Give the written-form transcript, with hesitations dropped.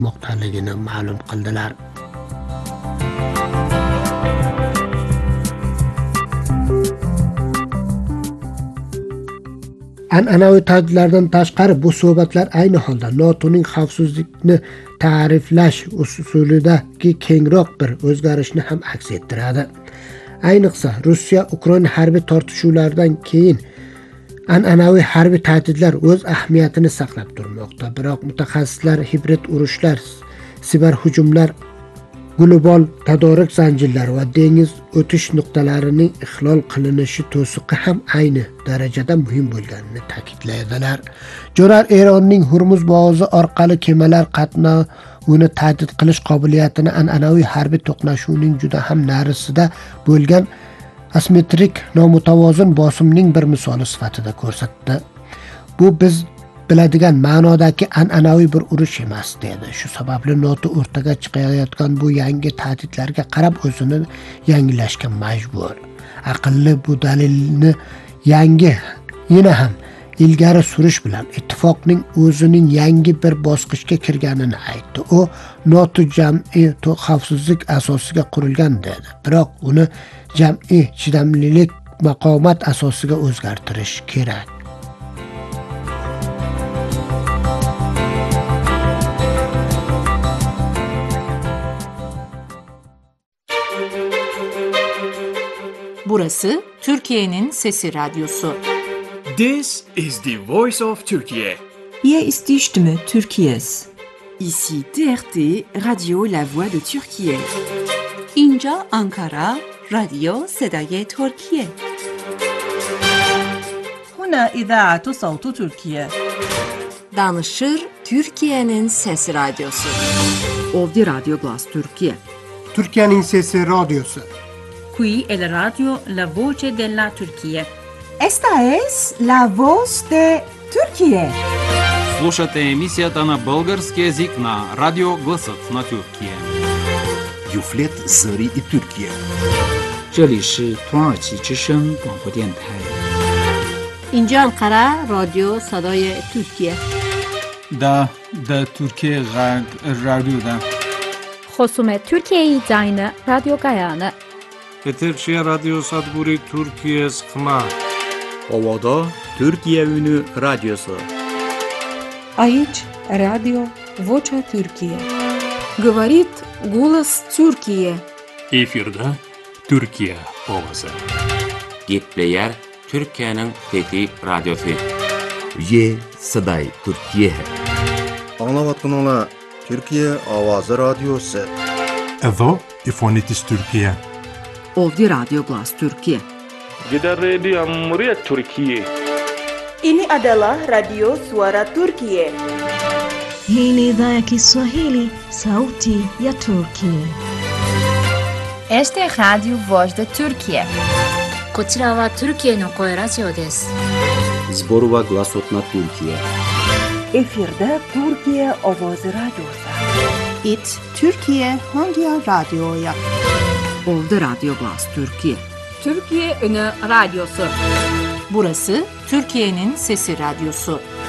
etmoqdaligini ma'lum qildilar. An'anaviy tahdidlardan tashqari bu suhbatlar ayni holda NATOning xavfsizlikni ta'riflash usulidagi kengroq bir o'zgarishni ham aks ettiradi. Ayniqsa Rossiya Ukraina harbiy tortishuvlaridan keyin an'anaviy harbiy tahdidlar o'z ahamiyatini saqlab turmoqda. Biroq mutaxassislar hibrid urushlar, siber hujumlar, global tadorik zanjirlari va dengiz o'tish nuqtalarining ixlol qilinishi to'siqi ham ayni darajada muhim bo'lganini ta'kidlaydilar. Jo'rar Eronning Hurmuz bo'g'ozi orqali kemalar qatnovini tahdid qilish qobiliyatini an'anaviy harbiy to'qnashuvning juda ham narisida bo'lgan asimetrik nomutavozin bosimning bir misoli sifatida ko'rsatdi. Bu biz biladigan ma'nodagi an'anaviy bir urush emas dedi. Shu sababli NATO o'rtaga chiqayotgan bu yangi tahdidlarga qarab o'zini yangilashga majbur. Aqlli bu dalilni yana ham ilgari surish bilan ittifoqning o'zining yangi bir bosqichga kirganini aytdi. U NATO jam'iy xavfsizlik asosiga qurilgan dedi. Biroq uni jam'iy chidamlilik maqomat asosiga o'zgartirish kerak. Burası Türkiye'nin Sesi Radyosu. This is the voice of Turkey. Hier ist die Stimme Türkiye's. Ici TRT, Radio La Voix de Türkiye. اینجا Ankara, رادیو صدای ترکیه. هنا إذاعة صوت تركيا. Danışır Türkiye'nin Sesi Radyosu. Ovdje Radio Glas Türkiye. Türkiye'nin Sesi Radyosu. Qui è la radio La Voce della Turchia. Esta es la voz de Turquía. Слушате емисията на български език на Радио Гласът на Тюркия. Юфлет Зари и Türkiye. 这里是土耳其之声广播电台。 اینجا Ankara, رادیو صدای ترکیه. دا ترکیه غرب رادیو دا. خصوم ترکیه زاین رادیو گایانه. Peterşehir Radyo Sadburi Türkiye Sıkma. Ovada Türkiye Ünü Radyosu. Aici Radio Vocea Türkiye. Говорит голос Türkiye. Efirde Türkiye ovası. Gitleyer Türkiye'nin Fethi Radyosu. Ye Saday Türkiye. Anlavatkanlar Türkiye Avazı Radyosu. Evo İfonitis Türkiye. Ovdje Radio Glas Türkiye. Gider Radio Cumhuriyet Türkiye. Ini adalah Radio Suara Turkiye. Hii ni idhaa ya Kiswahili, sauti ya Turkiye. Este Radio Voz de Turkiye. こちらはトルキエの声ラジオです。 Zborova Glasot na Türkiye. Efirde Türkiye Ovoz Radyosu. It Türkiye Hangi Radyo'ya? Ovdje Radio Glas Türkiye. Türkiye Ünü Radyosu. Burası Türkiye'nin Sesi Radyosu.